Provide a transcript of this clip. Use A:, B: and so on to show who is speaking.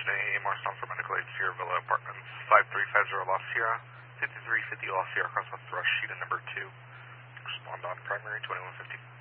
A: A. Marston for Medical Aid, Sierra Villa Apartments, 5350 Lost Sierra, 5350 Lost Sierra, across the thrust sheet at number 2. Respond on primary 2150.